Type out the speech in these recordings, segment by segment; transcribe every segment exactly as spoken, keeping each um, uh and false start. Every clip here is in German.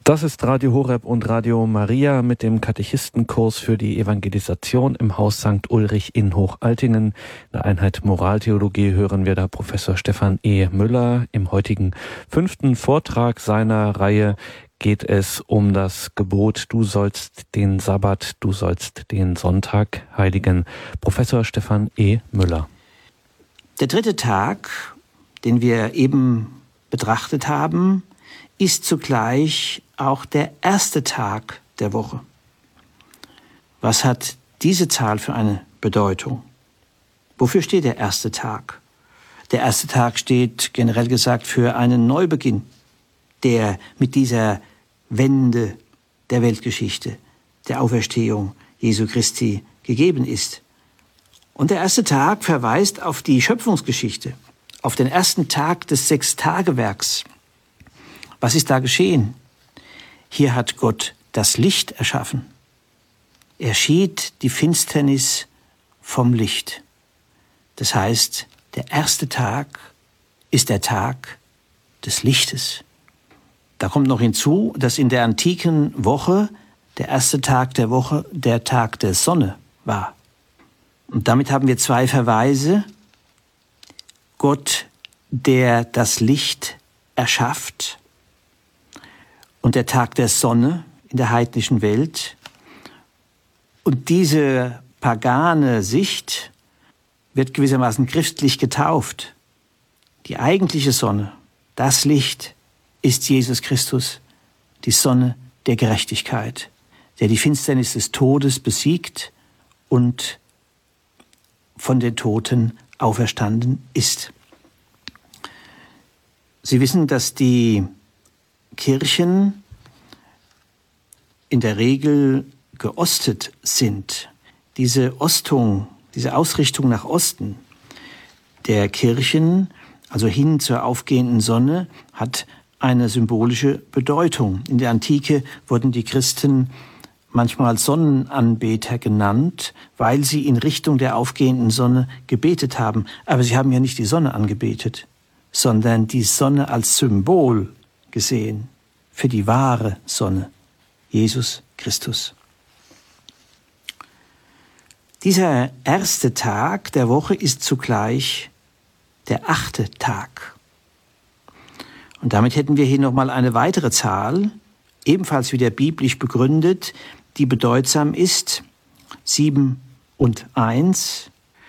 Das ist Radio Horeb und Radio Maria mit dem Katechistenkurs für die Evangelisation im Haus Sankt Ulrich in Hochaltingen. In der Einheit Moraltheologie hören wir da Professor Stefan E. Müller. Im heutigen fünften Vortrag seiner Reihe geht es um das Gebot, du sollst den Sabbat, du sollst den Sonntag heiligen. Professor Stefan E. Müller. Der dritte Tag, den wir eben betrachtet haben, ist zugleich auch der erste Tag der Woche. Was hat diese Zahl für eine Bedeutung? Wofür steht der erste Tag? Der erste Tag steht generell gesagt für einen Neubeginn, der mit dieser Wende der Weltgeschichte, der Auferstehung Jesu Christi gegeben ist. Und der erste Tag verweist auf die Schöpfungsgeschichte, auf den ersten Tag des Sechstagewerks. Was ist da geschehen? Hier hat Gott das Licht erschaffen. Er schied die Finsternis vom Licht. Das heißt, der erste Tag ist der Tag des Lichtes. Da kommt noch hinzu, dass in der antiken Woche der erste Tag der Woche der Tag der Sonne war. Und damit haben wir zwei Verweise. Gott, der das Licht erschafft, und der Tag der Sonne in der heidnischen Welt. Und diese pagane Sicht wird gewissermaßen christlich getauft. Die eigentliche Sonne, das Licht, ist Jesus Christus, die Sonne der Gerechtigkeit, der die Finsternis des Todes besiegt und von den Toten auferstanden ist. Sie wissen, dass die Kirchen in der Regel geostet sind. Diese Ostung, diese Ausrichtung nach Osten der Kirchen, also hin zur aufgehenden Sonne, hat eine symbolische Bedeutung. In der Antike wurden die Christen manchmal Sonnenanbeter genannt, weil sie in Richtung der aufgehenden Sonne gebetet haben. Aber sie haben ja nicht die Sonne angebetet, sondern die Sonne als Symbol gesehen für die wahre Sonne, Jesus Christus. Dieser erste Tag der Woche ist zugleich der achte Tag. Und damit hätten wir hier nochmal eine weitere Zahl, ebenfalls wieder biblisch begründet, die bedeutsam ist, sieben und eins.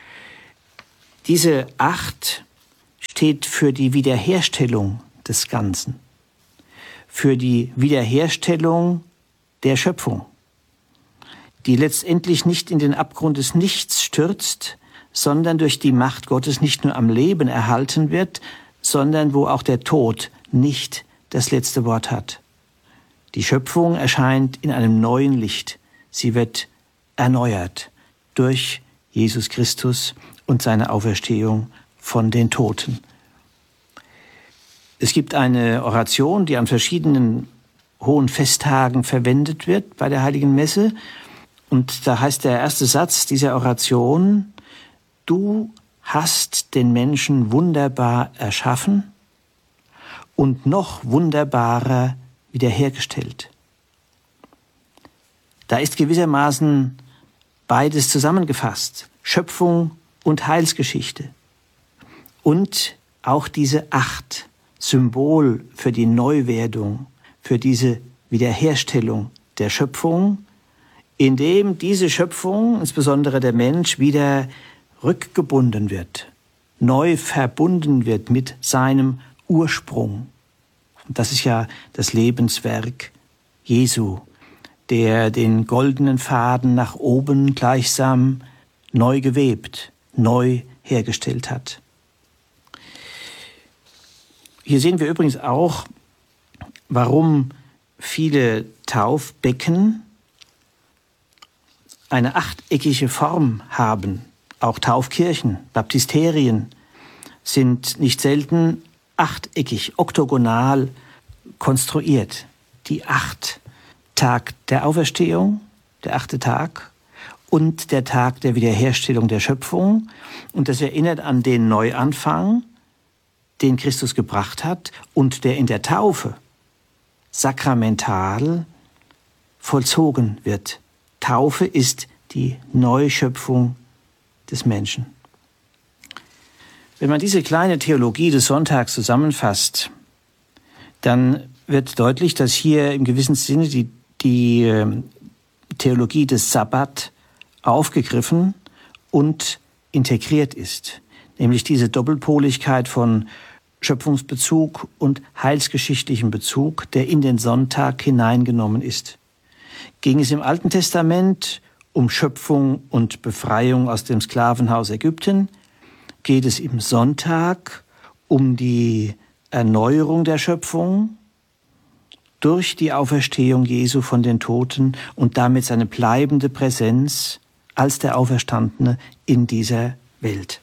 Diese acht steht für die Wiederherstellung des Ganzen, für die Wiederherstellung der Schöpfung, die letztendlich nicht in den Abgrund des Nichts stürzt, sondern durch die Macht Gottes nicht nur am Leben erhalten wird, sondern wo auch der Tod nicht das letzte Wort hat. Die Schöpfung erscheint in einem neuen Licht. Sie wird erneuert durch Jesus Christus und seine Auferstehung von den Toten. Es gibt eine Oration, die an verschiedenen hohen Festtagen verwendet wird bei der Heiligen Messe. Und da heißt der erste Satz dieser Oration: Du hast den Menschen wunderbar erschaffen und noch wunderbarer wiederhergestellt. Da ist gewissermaßen beides zusammengefasst: Schöpfung und Heilsgeschichte. Und auch diese Acht, Symbol für die Neuwerdung, für diese Wiederherstellung der Schöpfung, indem diese Schöpfung, insbesondere der Mensch, wieder rückgebunden wird, neu verbunden wird mit seinem Ursprung. Und das ist ja das Lebenswerk Jesu, der den goldenen Faden nach oben gleichsam neu gewebt, neu hergestellt hat. Hier sehen wir übrigens auch, warum viele Taufbecken eine achteckige Form haben. Auch Taufkirchen, Baptisterien sind nicht selten achteckig, oktogonal konstruiert. Die acht Tag der Auferstehung, der achte Tag, und der Tag der Wiederherstellung der Schöpfung. Und das erinnert an den Neuanfang, den Christus gebracht hat und der in der Taufe sakramental vollzogen wird. Taufe ist die Neuschöpfung des Menschen. Wenn man diese kleine Theologie des Sonntags zusammenfasst, dann wird deutlich, dass hier im gewissen Sinne die, die Theologie des Sabbat aufgegriffen und integriert ist, nämlich diese Doppelpoligkeit von Schöpfungsbezug und heilsgeschichtlichem Bezug, der in den Sonntag hineingenommen ist. Ging es im Alten Testament um Schöpfung und Befreiung aus dem Sklavenhaus Ägypten, geht es im Sonntag um die Erneuerung der Schöpfung durch die Auferstehung Jesu von den Toten und damit seine bleibende Präsenz als der Auferstandene in dieser Welt.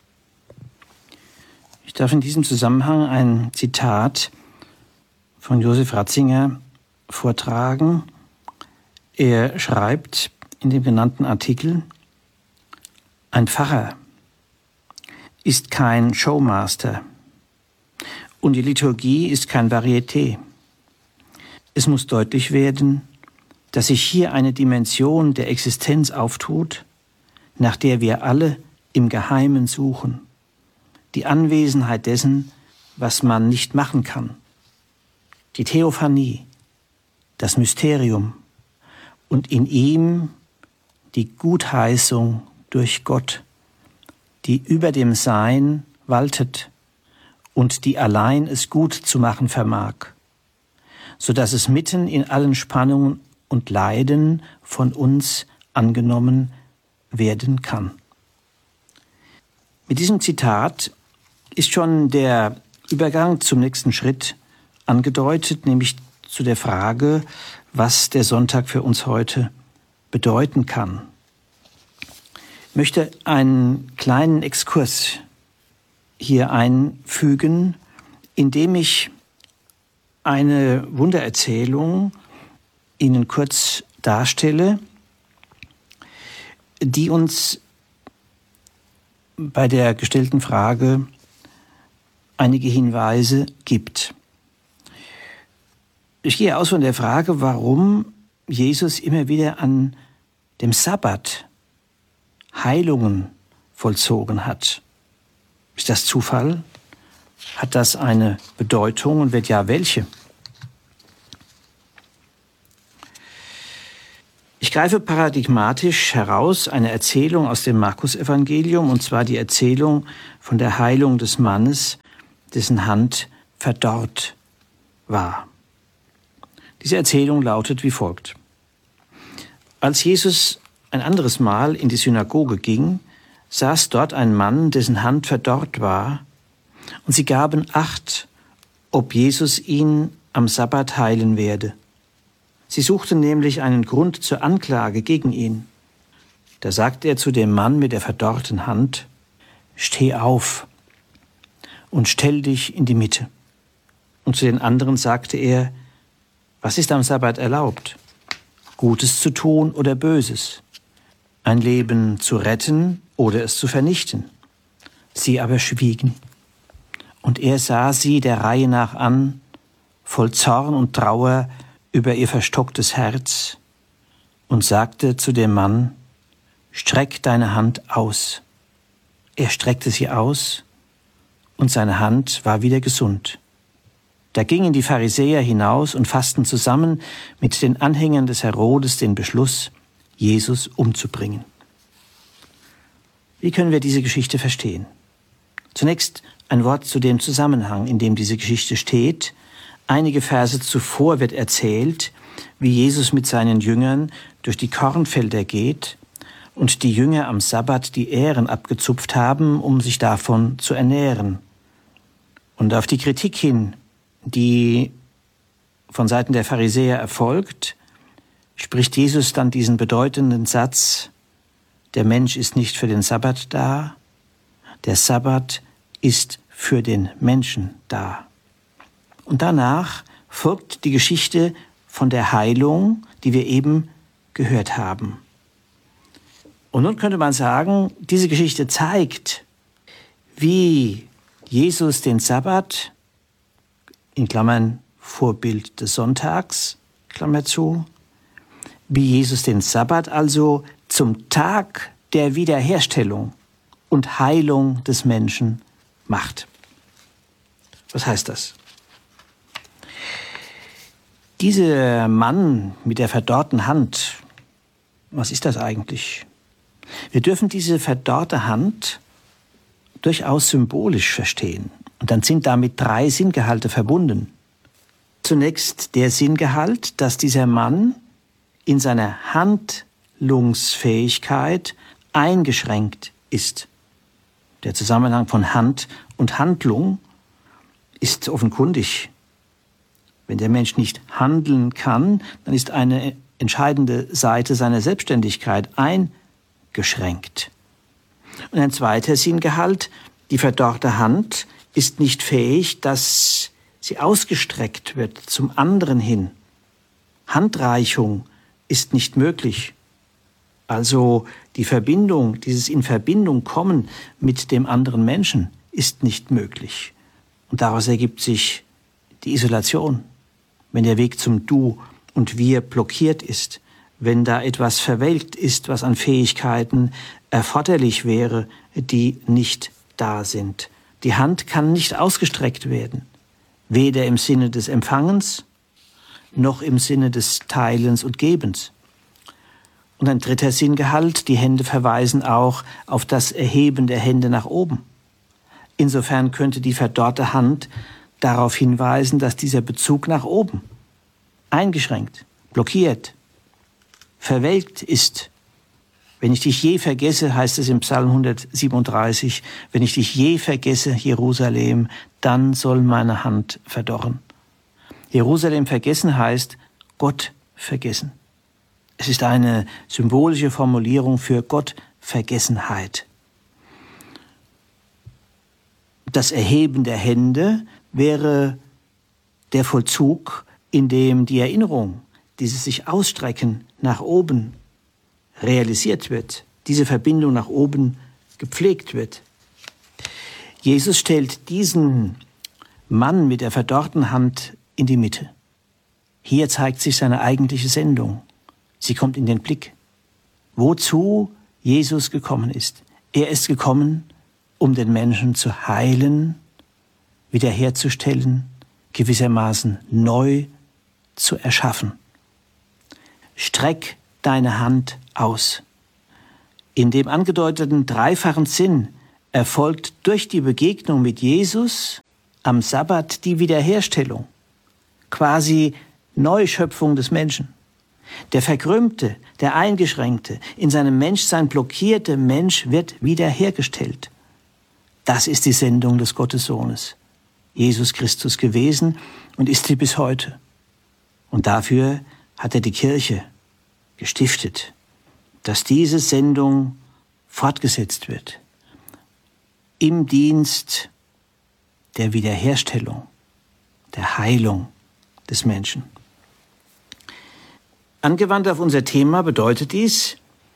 Ich darf in diesem Zusammenhang ein Zitat von Josef Ratzinger vortragen. Er schreibt in dem genannten Artikel: Ein Pfarrer ist kein Showmaster und die Liturgie ist kein Varieté. Es muss deutlich werden, dass sich hier eine Dimension der Existenz auftut, nach der wir alle im Geheimen suchen. Die Anwesenheit dessen, was man nicht machen kann. Die Theophanie, das Mysterium und in ihm die Gutheißung durch Gott, die über dem Sein waltet und die allein es gut zu machen vermag, so dass es mitten in allen Spannungen und Leiden von uns angenommen werden kann. Mit diesem Zitat ist schon der Übergang zum nächsten Schritt angedeutet, nämlich zu der Frage, was der Sonntag für uns heute bedeuten kann. Ich möchte einen kleinen Exkurs hier einfügen, indem ich eine Wundererzählung Ihnen kurz darstelle, die uns bei der gestellten Frage einige Hinweise gibt. Ich gehe aus von der Frage, warum Jesus immer wieder an dem Sabbat Heilungen vollzogen hat. Ist das Zufall? Hat das eine Bedeutung und wird ja welche? Ich greife paradigmatisch heraus eine Erzählung aus dem Markus-Evangelium, und zwar die Erzählung von der Heilung des Mannes, dessen Hand verdorrt war. Diese Erzählung lautet wie folgt. Als Jesus ein anderes Mal in die Synagoge ging, saß dort ein Mann, dessen Hand verdorrt war, und sie gaben Acht, ob Jesus ihn am Sabbat heilen werde. Sie suchten nämlich einen Grund zur Anklage gegen ihn. Da sagte er zu dem Mann mit der verdorrten Hand: Steh auf und stell dich in die Mitte. Und zu den anderen sagte er: Was ist am Sabbat erlaubt? Gutes zu tun oder Böses? Ein Leben zu retten oder es zu vernichten? Sie aber schwiegen. Und er sah sie der Reihe nach an, voll Zorn und Trauer über ihr verstocktes Herz, und sagte zu dem Mann: Streck deine Hand aus. Er streckte sie aus, und seine Hand war wieder gesund. Da gingen die Pharisäer hinaus und fassten zusammen mit den Anhängern des Herodes den Beschluss, Jesus umzubringen. Wie können wir diese Geschichte verstehen? Zunächst ein Wort zu dem Zusammenhang, in dem diese Geschichte steht. Einige Verse zuvor wird erzählt, wie Jesus mit seinen Jüngern durch die Kornfelder geht und die Jünger am Sabbat die Ähren abgezupft haben, um sich davon zu ernähren. Und auf die Kritik hin, die von Seiten der Pharisäer erfolgt, spricht Jesus dann diesen bedeutenden Satz: Der Mensch ist nicht für den Sabbat da, der Sabbat ist für den Menschen da. Und danach folgt die Geschichte von der Heilung, die wir eben gehört haben. Und nun könnte man sagen, diese Geschichte zeigt, wie Jesus den Sabbat, in Klammern Vorbild des Sonntags, Klammer zu, wie Jesus den Sabbat also zum Tag der Wiederherstellung und Heilung des Menschen macht. Was heißt das? Dieser Mann mit der verdorrten Hand, was ist das eigentlich? Wir dürfen diese verdorrte Hand durchaus symbolisch verstehen. Und dann sind damit drei Sinngehalte verbunden. Zunächst der Sinngehalt, dass dieser Mann in seiner Handlungsfähigkeit eingeschränkt ist. Der Zusammenhang von Hand und Handlung ist offenkundig. Wenn der Mensch nicht handeln kann, dann ist eine entscheidende Seite seiner Selbstständigkeit eingeschränkt. Und ein zweiter Sinngehalt, die verdorrte Hand ist nicht fähig, dass sie ausgestreckt wird zum anderen hin. Handreichung ist nicht möglich. Also die Verbindung, dieses in Verbindung kommen mit dem anderen Menschen ist nicht möglich. Und daraus ergibt sich die Isolation. Wenn der Weg zum Du und Wir blockiert ist, wenn da etwas verwelkt ist, was an Fähigkeiten erforderlich wäre, die nicht da sind. Die Hand kann nicht ausgestreckt werden, weder im Sinne des Empfangens, noch im Sinne des Teilens und Gebens. Und ein dritter Sinngehalt, die Hände verweisen auch auf das Erheben der Hände nach oben. Insofern könnte die verdorrte Hand darauf hinweisen, dass dieser Bezug nach oben eingeschränkt, blockiert, verwelkt ist. Wenn ich dich je vergesse, heißt es im Psalm hundertsiebenunddreißig, wenn ich dich je vergesse, Jerusalem, dann soll meine Hand verdorren. Jerusalem vergessen heißt Gott vergessen. Es ist eine symbolische Formulierung für Gottvergessenheit. Das Erheben der Hände wäre der Vollzug, in dem die Erinnerung, dieses sich ausstrecken nach oben, realisiert wird, diese Verbindung nach oben gepflegt wird. Jesus stellt diesen Mann mit der verdorrten Hand in die Mitte. Hier zeigt sich seine eigentliche Sendung. Sie kommt in den Blick. Wozu Jesus gekommen ist. Er ist gekommen, um den Menschen zu heilen, wiederherzustellen, gewissermaßen neu zu erschaffen. Streck deine Hand aus. In dem angedeuteten dreifachen Sinn erfolgt durch die Begegnung mit Jesus am Sabbat die Wiederherstellung, quasi Neuschöpfung des Menschen. Der verkrümmte, der eingeschränkte, in seinem Menschsein blockierte Mensch wird wiederhergestellt. Das ist die Sendung des Gottessohnes, Jesus Christus gewesen und ist sie bis heute. Und dafür hat er die Kirche gestiftet, dass diese Sendung fortgesetzt wird im Dienst der Wiederherstellung, der Heilung des Menschen. Angewandt auf unser Thema bedeutet dies,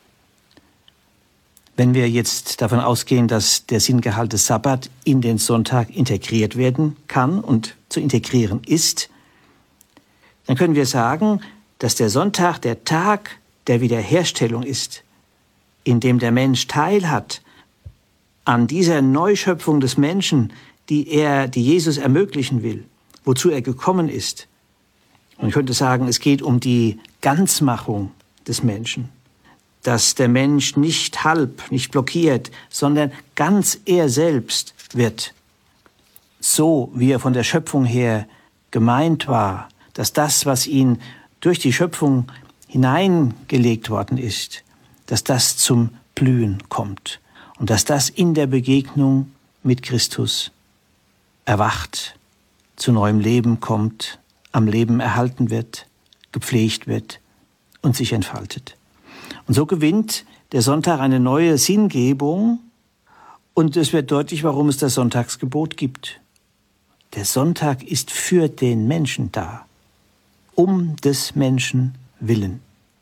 wenn wir jetzt davon ausgehen, dass der Sinngehalt des Sabbat in den Sonntag integriert werden kann und zu integrieren ist, dann können wir sagen, dass der Sonntag der Tag der Wiederherstellung ist, in dem der Mensch teilhat an dieser Neuschöpfung des Menschen, die er, die Jesus ermöglichen will, wozu er gekommen ist. Man könnte sagen, es geht um die Ganzmachung des Menschen, dass der Mensch nicht halb, nicht blockiert, sondern ganz er selbst wird, so wie er von der Schöpfung her gemeint war, dass das, was ihn durch die Schöpfung hineingelegt worden ist, dass das zum Blühen kommt und dass das in der Begegnung mit Christus erwacht, zu neuem Leben kommt, am Leben erhalten wird, gepflegt wird und sich entfaltet. Und so gewinnt der Sonntag eine neue Sinngebung und es wird deutlich, warum es das Sonntagsgebot gibt. Der Sonntag ist für den Menschen da, um des Menschen willen.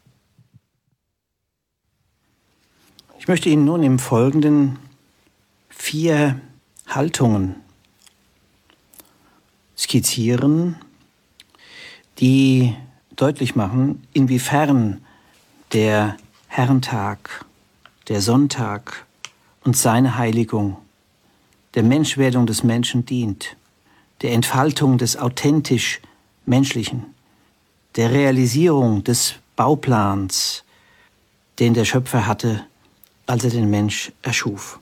Ich möchte Ihnen nun im Folgenden vier Haltungen skizzieren, die deutlich machen, inwiefern der Herrentag, der Sonntag und seine Heiligung der Menschwerdung des Menschen dient, der Entfaltung des authentisch Menschlichen, der Realisierung des Bauplans, den der Schöpfer hatte, als er den Mensch erschuf.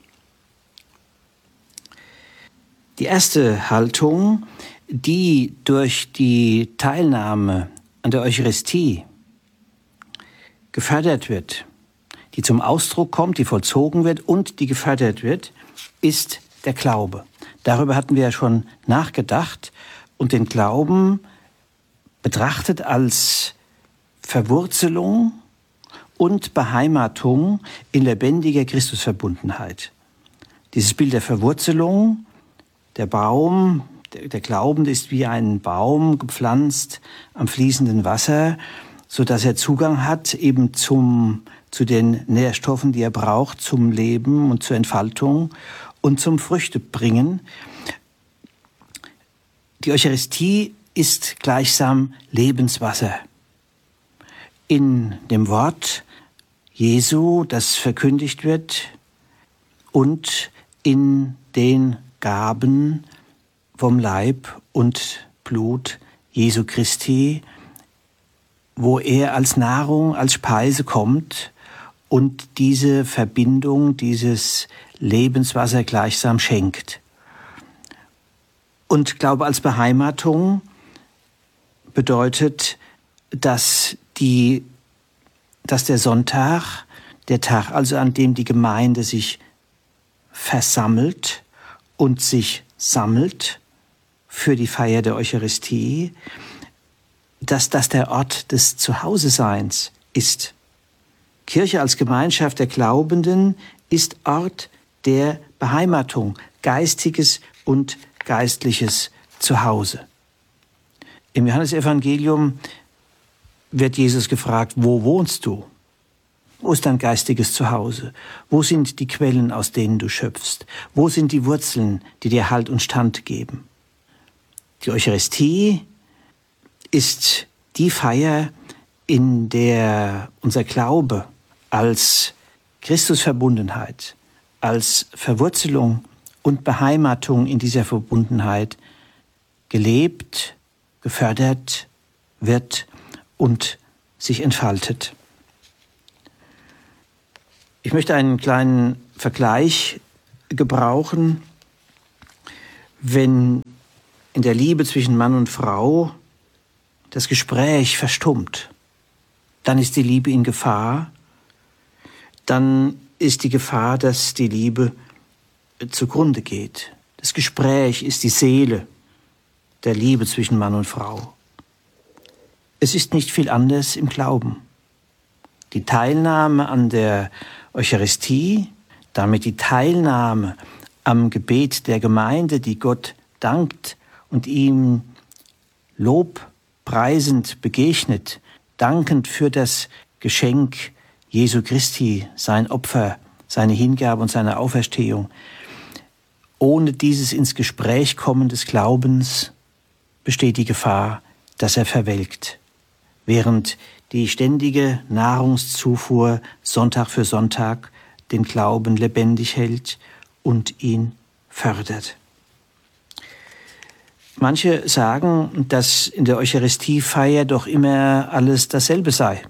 Die erste Haltung, die durch die Teilnahme an der Eucharistie gefördert wird, die zum Ausdruck kommt, die vollzogen wird und die gefördert wird, ist der Glaube. Darüber hatten wir ja schon nachgedacht und den Glauben betrachtet als Verwurzelung und Beheimatung in lebendiger Christusverbundenheit. Dieses Bild der Verwurzelung, der Baum, der, der Glaubende ist wie ein Baum gepflanzt am fließenden Wasser, so dass er Zugang hat eben zum, zu den Nährstoffen, die er braucht, zum Leben und zur Entfaltung und zum Früchtebringen. Die Eucharistie ist gleichsam Lebenswasser. In dem Wort Jesu, das verkündigt wird, und in den Gaben vom Leib und Blut Jesu Christi, wo er als Nahrung, als Speise kommt und diese Verbindung, dieses Lebenswasser gleichsam schenkt. Und Glaube als Beheimatung bedeutet, dass, die, dass der Sonntag, der Tag also, an dem die Gemeinde sich versammelt und sich sammelt für die Feier der Eucharistie, dass das der Ort des Zuhause-Seins ist. Kirche als Gemeinschaft der Glaubenden ist Ort der Beheimatung, geistiges und geistliches Zuhause. Im Johannesevangelium wird Jesus gefragt, wo wohnst du? Wo ist dein geistiges Zuhause? Wo sind die Quellen, aus denen du schöpfst? Wo sind die Wurzeln, die dir Halt und Stand geben? Die Eucharistie ist die Feier, in der unser Glaube als Christusverbundenheit, als Verwurzelung und Beheimatung in dieser Verbundenheit gelebt, gefördert wird und sich entfaltet. Ich möchte einen kleinen Vergleich gebrauchen. Wenn in der Liebe zwischen Mann und Frau das Gespräch verstummt, dann ist die Liebe in Gefahr. Dann ist die Gefahr, dass die Liebe zugrunde geht. Das Gespräch ist die Seele der Liebe zwischen Mann und Frau. Es ist nicht viel anders im Glauben. Die Teilnahme an der Eucharistie, damit die Teilnahme am Gebet der Gemeinde, die Gott dankt und ihm lobpreisend begegnet, dankend für das Geschenk Jesu Christi, sein Opfer, seine Hingabe und seine Auferstehung. Ohne dieses ins Gespräch kommen des Glaubens besteht die Gefahr, dass er verwelkt, während die ständige Nahrungszufuhr Sonntag für Sonntag den Glauben lebendig hält und ihn fördert. Manche sagen, dass in der Eucharistiefeier doch immer alles dasselbe sei.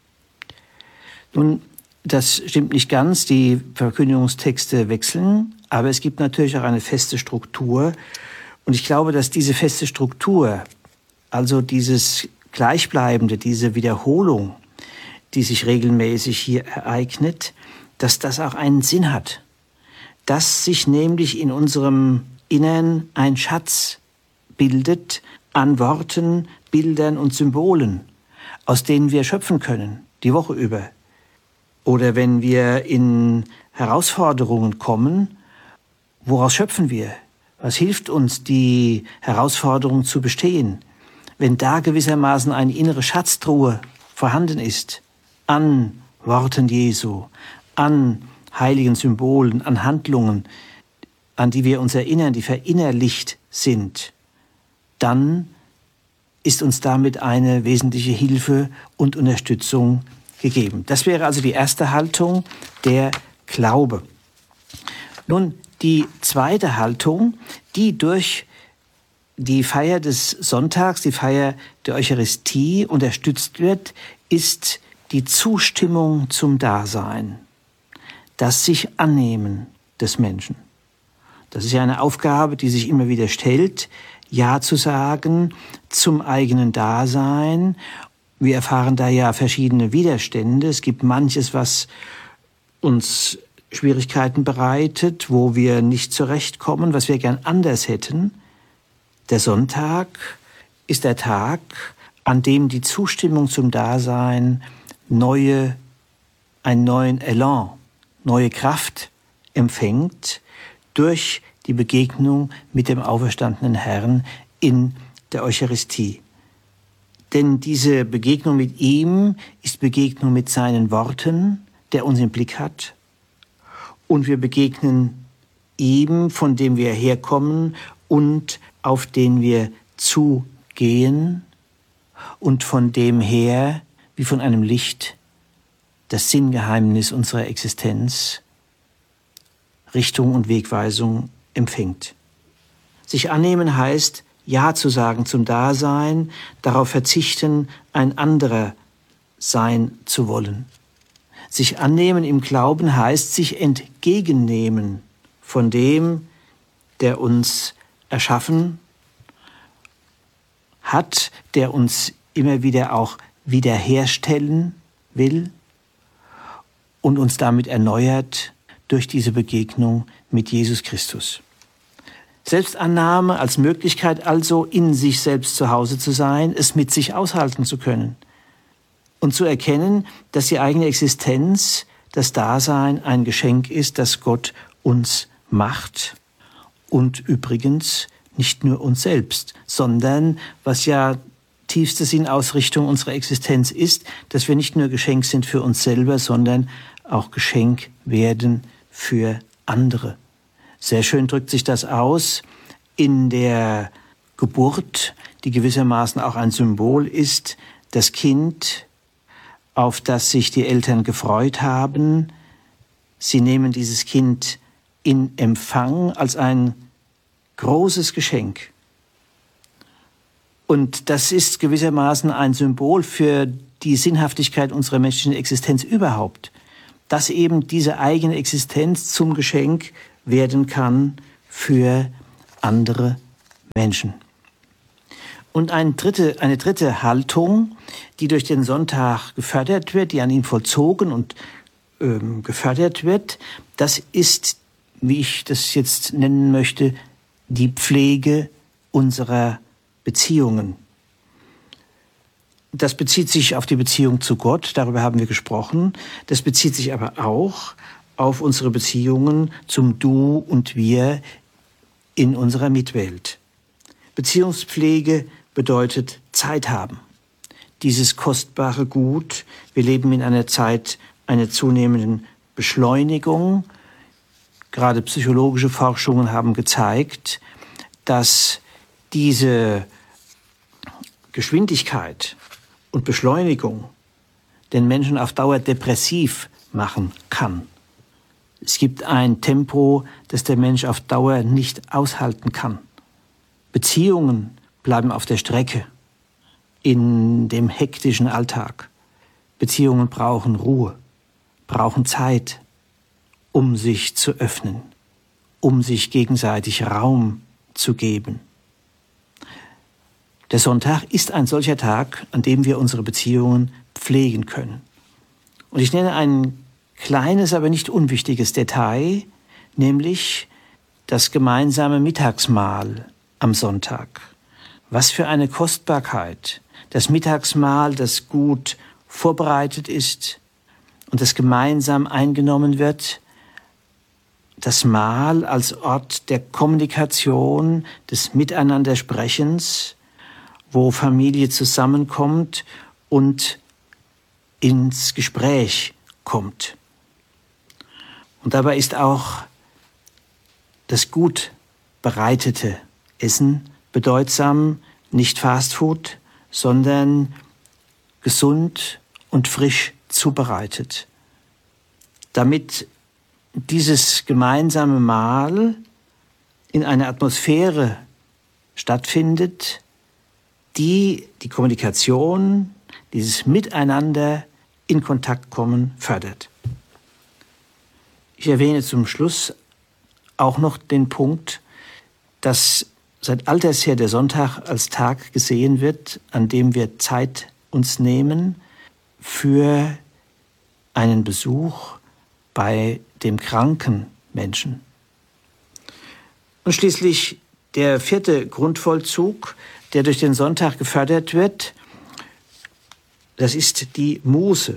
Nun, das stimmt nicht ganz, die Verkündigungstexte wechseln, aber es gibt natürlich auch eine feste Struktur. Und ich glaube, dass diese feste Struktur, also dieses Gleichbleibende, diese Wiederholung, die sich regelmäßig hier ereignet, dass das auch einen Sinn hat. Dass sich nämlich in unserem Innern ein Schatz bildet an Worten, Bildern und Symbolen, aus denen wir schöpfen können, die Woche über. Oder wenn wir in Herausforderungen kommen, woraus schöpfen wir? Was hilft uns, die Herausforderung zu bestehen? Wenn da gewissermaßen eine innere Schatztruhe vorhanden ist, an Worten Jesu, an heiligen Symbolen, an Handlungen, an die wir uns erinnern, die verinnerlicht sind, dann ist uns damit eine wesentliche Hilfe und Unterstützung gegeben. Das wäre also die erste Haltung, der Glaube. Nun, die zweite Haltung, die durch die Feier des Sonntags, die Feier der Eucharistie unterstützt wird, ist die Zustimmung zum Dasein, das sich annehmen des Menschen. Das ist ja eine Aufgabe, die sich immer wieder stellt, Ja zu sagen zum eigenen Dasein. Wir erfahren da ja verschiedene Widerstände. Es gibt manches, was uns Schwierigkeiten bereitet, wo wir nicht zurechtkommen, was wir gern anders hätten. Der Sonntag ist der Tag, an dem die Zustimmung zum Dasein neue, einen neuen Elan, neue Kraft empfängt durch die Begegnung mit dem auferstandenen Herrn in der Eucharistie. Denn diese Begegnung mit ihm ist Begegnung mit seinen Worten, der uns im Blick hat. Und wir begegnen ihm, von dem wir herkommen und auf den wir zugehen und von dem her, wie von einem Licht, das Sinngeheimnis unserer Existenz, Richtung und Wegweisung empfängt. Sich annehmen heißt, Ja zu sagen zum Dasein, darauf verzichten, ein anderer sein zu wollen. Sich annehmen im Glauben heißt, sich entgegennehmen von dem, der uns erschaffen hat, der uns immer wieder auch wiederherstellen will und uns damit erneuert durch diese Begegnung mit Jesus Christus. Selbstannahme als Möglichkeit also, in sich selbst zu Hause zu sein, es mit sich aushalten zu können und zu erkennen, dass die eigene Existenz, das Dasein ein Geschenk ist, das Gott uns macht und übrigens nicht nur uns selbst, sondern, was ja tiefste Sinnausrichtung unserer Existenz ist, dass wir nicht nur Geschenk sind für uns selber, sondern auch Geschenk werden für andere. Sehr schön drückt sich das aus in der Geburt, die gewissermaßen auch ein Symbol ist, das Kind, auf das sich die Eltern gefreut haben. Sie nehmen dieses Kind in Empfang als ein großes Geschenk. Und das ist gewissermaßen ein Symbol für die Sinnhaftigkeit unserer menschlichen Existenz überhaupt, dass eben diese eigene Existenz zum Geschenk werden kann für andere Menschen. Und eine dritte, eine dritte Haltung, die durch den Sonntag gefördert wird, die an ihm vollzogen und ähm, gefördert wird, das ist, wie ich das jetzt nennen möchte, die Pflege unserer Beziehungen. Das bezieht sich auf die Beziehung zu Gott, darüber haben wir gesprochen. Das bezieht sich aber auch auf unsere Beziehungen zum Du und Wir in unserer Mitwelt. Beziehungspflege bedeutet Zeit haben. Dieses kostbare Gut, wir leben in einer Zeit einer zunehmenden Beschleunigung. Gerade psychologische Forschungen haben gezeigt, dass diese Geschwindigkeit und Beschleunigung den Menschen auf Dauer depressiv machen kann. Es gibt ein Tempo, das der Mensch auf Dauer nicht aushalten kann. Beziehungen bleiben auf der Strecke in dem hektischen Alltag. Beziehungen brauchen Ruhe, brauchen Zeit, um sich zu öffnen, um sich gegenseitig Raum zu geben. Der Sonntag ist ein solcher Tag, an dem wir unsere Beziehungen pflegen können. Und ich nenne ein kleines, aber nicht unwichtiges Detail, nämlich das gemeinsame Mittagsmahl am Sonntag. Was für eine Kostbarkeit. Das Mittagsmahl, das gut vorbereitet ist und das gemeinsam eingenommen wird. Das Mahl als Ort der Kommunikation, des Miteinandersprechens, wo Familie zusammenkommt und ins Gespräch kommt. Und dabei ist auch das gut bereitete Essen bedeutsam, nicht Fastfood, sondern gesund und frisch zubereitet, damit dieses gemeinsame Mahl in einer Atmosphäre stattfindet, die die Kommunikation, dieses Miteinander in Kontakt kommen fördert. Ich erwähne zum Schluss auch noch den Punkt, dass seit alters her der Sonntag als Tag gesehen wird, an dem wir Zeit uns nehmen für einen Besuch bei dem kranken Menschen. Und schließlich der vierte Grundvollzug, der durch den Sonntag gefördert wird, das ist die Muße.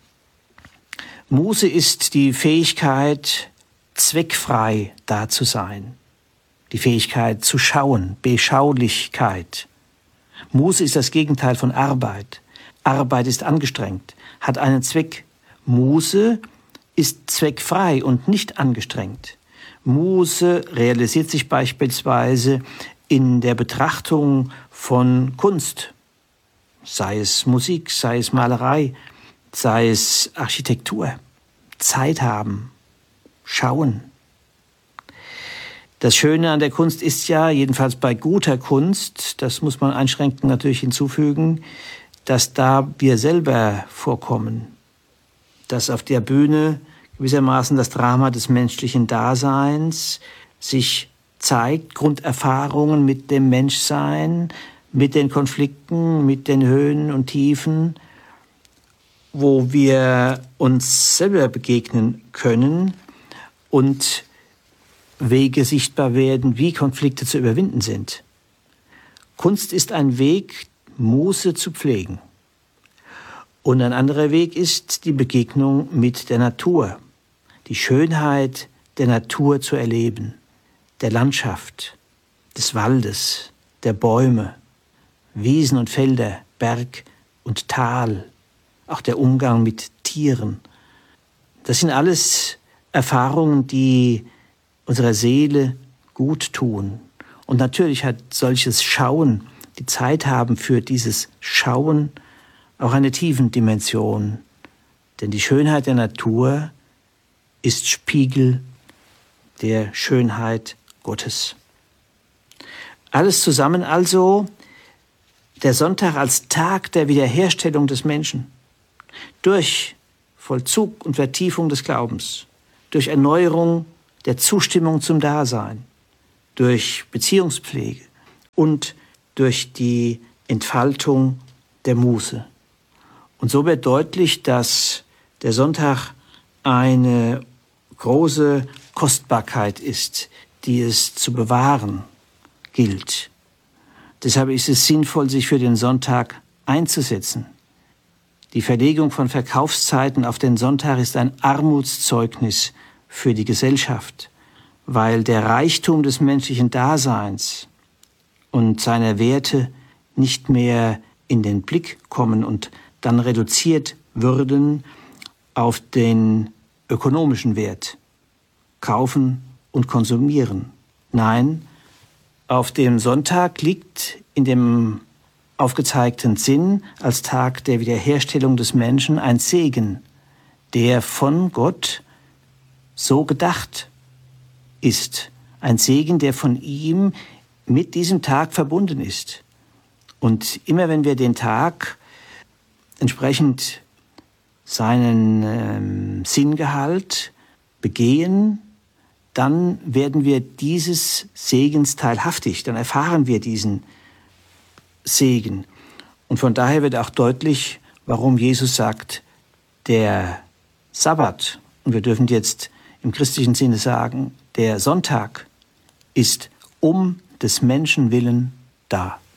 Muße ist die Fähigkeit, zweckfrei da zu sein. Die Fähigkeit zu schauen, Beschaulichkeit. Muße ist das Gegenteil von Arbeit. Arbeit ist angestrengt, hat einen Zweck. Muße ist zweckfrei und nicht angestrengt. Muße realisiert sich beispielsweise in der Betrachtung von Kunst, sei es Musik, sei es Malerei, sei es Architektur. Zeit haben, schauen. Das Schöne an der Kunst ist ja, jedenfalls bei guter Kunst, das muss man einschränkend natürlich hinzufügen, dass da wir selber vorkommen, dass auf der Bühne gewissermaßen das Drama des menschlichen Daseins sich zeigt, Grunderfahrungen mit dem Menschsein, mit den Konflikten, mit den Höhen und Tiefen, wo wir uns selber begegnen können und Wege sichtbar werden, wie Konflikte zu überwinden sind. Kunst ist ein Weg, Muße zu pflegen. Und ein anderer Weg ist die Begegnung mit der Natur, die Schönheit der Natur zu erleben, der Landschaft, des Waldes, der Bäume, Wiesen und Felder, Berg und Tal, auch der Umgang mit Tieren. Das sind alles Erfahrungen, die unserer Seele gut tun. Und natürlich hat solches Schauen, die Zeit haben für dieses Schauen, auch eine Tiefendimension. Denn die Schönheit der Natur ist Spiegel der Schönheit Gottes. Alles zusammen also der Sonntag als Tag der Wiederherstellung des Menschen. Durch Vollzug und Vertiefung des Glaubens, durch Erneuerung der Zustimmung zum Dasein, durch Beziehungspflege und durch die Entfaltung der Muße. Und so wird deutlich, dass der Sonntag eine große Kostbarkeit ist, die es zu bewahren gilt. Deshalb ist es sinnvoll, sich für den Sonntag einzusetzen. Die Verlegung von Verkaufszeiten auf den Sonntag ist ein Armutszeugnis für die Gesellschaft, weil der Reichtum des menschlichen Daseins und seiner Werte nicht mehr in den Blick kommen und dann reduziert würden auf den ökonomischen Wert, kaufen und konsumieren. Nein, auf dem Sonntag liegt in dem aufgezeigten Sinn als Tag der Wiederherstellung des Menschen ein Segen, der von Gott so gedacht ist. Ein Segen, der von ihm mit diesem Tag verbunden ist. Und immer wenn wir den Tag entsprechend seinen ähm, Sinngehalt begehen, dann werden wir dieses Segens teilhaftig, dann erfahren wir diesen Segen. Und von daher wird auch deutlich, warum Jesus sagt, der Sabbat, und wir dürfen jetzt im christlichen Sinne sagen, der Sonntag ist um des Menschen willen da.